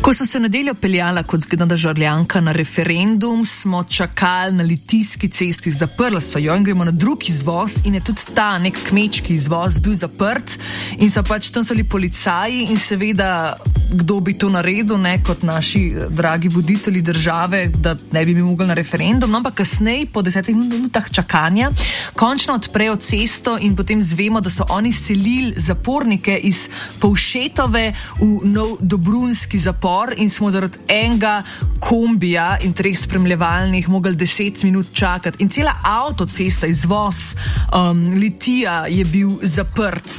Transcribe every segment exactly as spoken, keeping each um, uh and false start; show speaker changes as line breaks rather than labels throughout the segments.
Ko sem se v nedeljo peljala kot zgledna državljanka na referendum, smo čakali na Litijski cesti, zaprli so jo in gremo na drug izvoz in je tudi ta nek kmečki izvoz bil zaprt in so pač tam soli policaji in seveda kdo bi to naredil, ne, kot naši dragi voditelji države, da ne bi mi mogli na referendum, no, ampak kasneje po desetih minutah čakanja končno odprejo cesto in potem zvemo, da so oni selili zapornike iz Povšetove v nov Dobrunski zapor in smo zaradi enega kombija in treh spremljevalnih mogli deset minut čakati in cela avtocesta, izvoz um, Litija je bil zaprt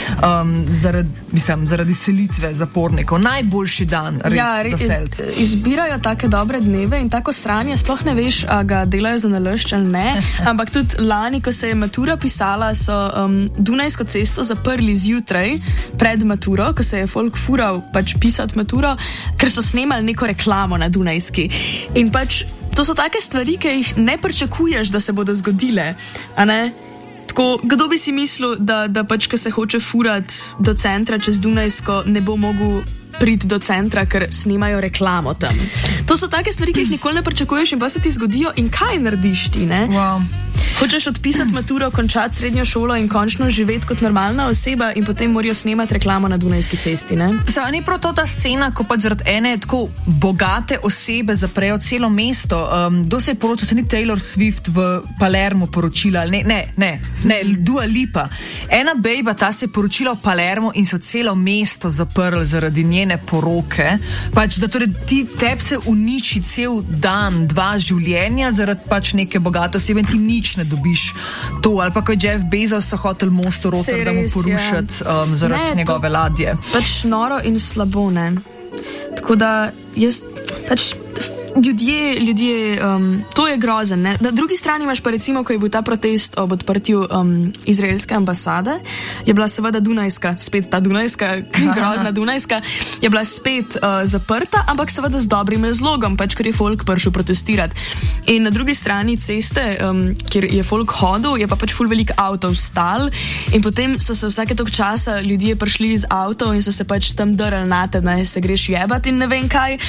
um, zaradi, mislim, zaradi selitve zapornikov. Najboljši dan res,
ja, res
za seliti.
Iz, izbirajo take dobre dneve in tako sranje, sploh ne veš, a ga delajo za nalašč ali ne, ampak tudi lani, ko se je matura pisala, so um, Dunajsko cesto zaprli zjutraj pred maturo, ko se je folk fural pač pisati maturo, ker so snemali neko reklamo na Dunajski. In pač to so take stvari, ki jih ne pričakuješ, da se bodo zgodile, a ne? Tako, kdo bi si mislil, da, da pač, ko se hoče furati do centra čez Dunajsko, ne bo mogel priti do centra, ker snimajo reklamo tam. To so take stvari, ki jih nikoli ne pričakuješ in pa se ti zgodijo in kaj narediš ti, ne?
Wow.
Hočeš odpisati maturo, končati srednjo šolo in končno živeti kot normalna oseba in potem morajo snemati reklamo na Dunajski cesti, ne?
Zdaj, ni prav to ta scena, ko pač zaradi ene tako bogate osebe zaprejo celo mesto. Um, kdo se je poročal, se ni Taylor Swift v Palermo poročila? Ne, ne, ne, ne, Dua Lipa. Ena bejba, ta se je poročila v Palermo in so celo mesto zaprli zaradi njene poroke. Pač, da torej ti teb se uniči cel dan, dva življenja zaradi pač neke bogate osebe in ti nič ne dobiš to. Ali pa ko je Jeff Bezos so hotel most v Rotterdamu porušiti ja. um, zaradi ne, njegove ladje.
Pač noro in slabo, ne. Tako da jaz pač Ljudje, ljudje, um, to je grozen, ne? Na drugi strani imaš pa recimo, ko je bil ta protest ob odprtju um, izraelske ambasade, je bila seveda Dunajska, spet ta Dunajska, grozna Dunajska, je bila spet uh, zaprta, ampak seveda z dobrim razlogom, pač ker je folk prišel protestirati. In na drugi strani ceste, um, kjer je folk hodil, je pa pač ful veliko avtov stal in potem so se vsake tok časa ljudje prišli iz avtov in so se pač tam drli nate, da se greš jebat in ne vem kaj.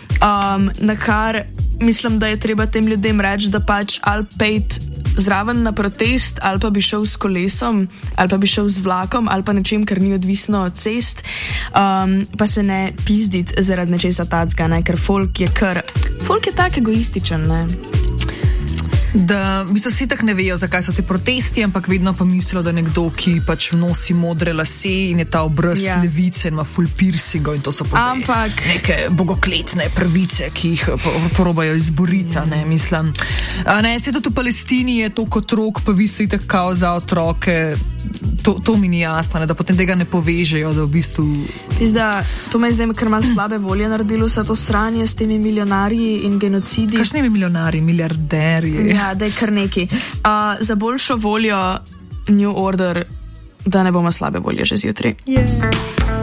Um, na kar mislim, da je treba tem ljudem reči, da pač ali pejt zraven na protest, ali pa bi šel s kolesom, ali pa bi šel z vlakom, ali pa nečem, kar ni odvisno od cest, um, pa se ne pizdit zaradi nečesa tacga, ne, ker folk je kar, folk je tak egoističen, ne.
Da, v bistvu vsi tak ne vejo, zakaj so ti protesti, ampak vedno pa mislijo, da nekdo, ki pač nosi modre lase in je ta obraz ja. levice in ima full piercingov in to so pa
ampak...
neke bogokletne prvice, ki jih porobajo izboriti, mm. ne, mislim. A ne, se tudi v Palestini je to kot otrok, pa vi se itak kao za otroke, to, to mi ni jasno, ne, da potem tega ne povežejo, da v bistvu...
Pizda, to me je zdaj kar malo slabe volje naredilo vse to sranje s temi milijonarji in genocidi.
Kakšnimi milijonarji, milijarderji?
Ja, da je kar neki. Uh, za boljšo voljo New Order, da ne bomo slabe volje že zjutraj.
Yes.